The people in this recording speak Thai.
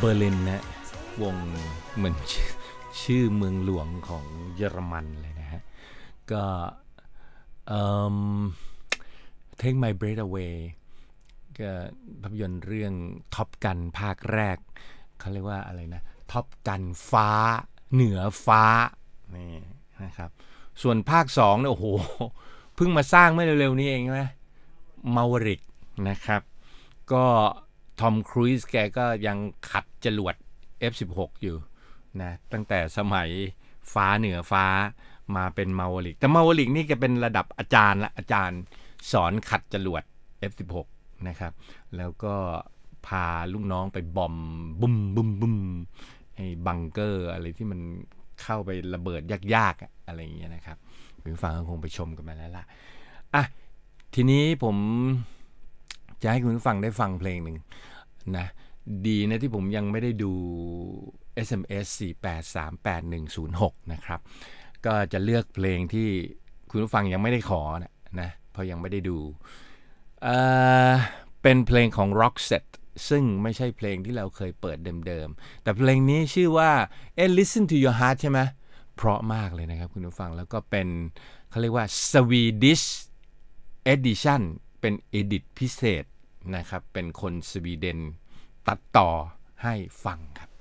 เบอร์ลินนะวงเหมือนชื่อเมืองหลวงของเยอรมันเลยนะฮะก็Take My Breath Away ก็ภาพยนตร์เรื่องท็อปกันภาคแรกเขาเรียกว่าอะไรนะท็อปกันฟ้าเหนือฟ้านี่นะครับส่วนภาค2เนี่ยโอ้โหเพิ่งมาสร้างเมื่อเร็วๆนี้เองใช่ไหมมาวริกนะครับก็ทอมครูซแกก็ยังขัดจรวด F16 อยู่นะตั้งแต่สมัยฟ้าเหนือฟ้ามาเป็นมาวริกแต่มาวริกนี่แกเป็นระดับอาจารย์ละอาจารย์สอนขัดจรวด F16 นะครับแล้วก็พาลูกน้องไปบอมบุ้มบุ้มบุ้มไอ้บังเกอร์อะไรที่มันเข้าไประเบิดยากๆอะไรอย่างเงี้ยนะครับคุณฟังก็คงไปชมกันมาแล้วล่ะอ่ะทีนี้ผมจะให้คุณฟังได้ฟังเพลงหนึ่งนะดีนะที่ผมยังไม่ได้ดู SMS 4838106นะครับก็จะเลือกเพลงที่คุณผู้ฟังยังไม่ได้ขอนะเพราะยังไม่ได้ดูเป็นเพลงของ Roxette ซึ่งไม่ใช่เพลงที่เราเคยเปิดเดิมๆแต่เพลงนี้ชื่อว่าListen to Your Heart ใช่ไหมเพราะมากเลยนะครับคุณผู้ฟังแล้วก็เป็นเขาเรียกว่า Swedish Edition เป็น Edit พิเศษนะครับเป็นคนสวีเดนตัดต่อให้ฟังครับ